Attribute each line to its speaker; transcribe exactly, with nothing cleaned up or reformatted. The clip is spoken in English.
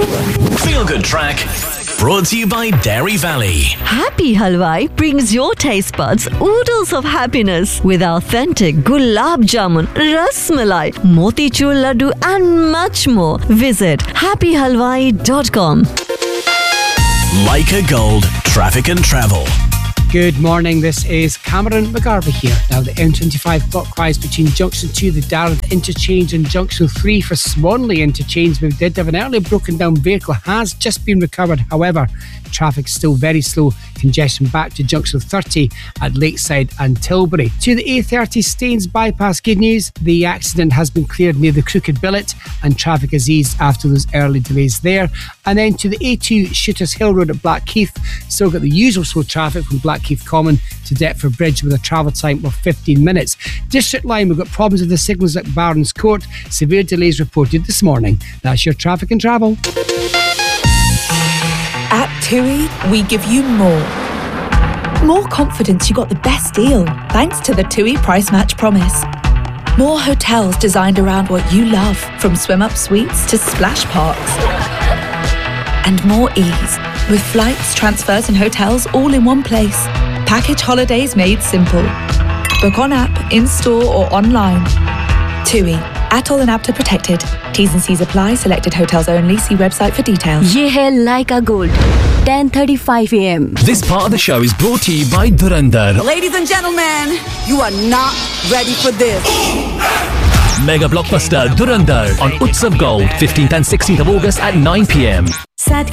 Speaker 1: Feel Good Track, brought to you by Dairy Valley.
Speaker 2: Happy Halwai brings your taste buds oodles of happiness with authentic gulab jamun, ras malai, motichur laddu and much more. Visit happy halwai dot com.
Speaker 1: Leica Gold, traffic and travel.
Speaker 3: Good morning, this is Cameron McGarvey here. Now the M twenty-five clockwise between Junction two, the Darragh interchange, and Junction three for Swanley interchange. We did have an early broken down vehicle, has just been recovered. However, traffic's still very slow. Congestion back to Junction thirty at Lakeside and Tilbury. To the A thirty Staines bypass, good news, the accident has been cleared near the Crooked Billet and traffic has eased after those early delays there. And then to the A two Shooters Hill Road at Blackheath, still got the usual slow traffic from Blackheath Common to Deptford Bridge with a travel time of fifteen minutes. District line, we've got problems with the signals at Barons Court. Severe delays reported this morning. That's your traffic and travel.
Speaker 4: At TUI, we give you more. More confidence you got the best deal, thanks to the TUI Price Match Promise. More hotels designed around what you love, from swim-up suites to splash parks. And more ease, with flights, transfers and hotels all in one place. Package holidays made simple. Book on app, in-store or online. TUI. Atoll and Apta protected. T's and C's apply. Selected hotels only. See website for details.
Speaker 5: Ye hai Leica Gold. ten thirty-five a.m.
Speaker 1: This part of the show is brought to you by Dhurandhar.
Speaker 6: Ladies and gentlemen, you are not ready for this.
Speaker 1: Mega blockbuster Dhurandhar on Utsav Gold, fifteenth and sixteenth of August at nine p.m.
Speaker 5: साथ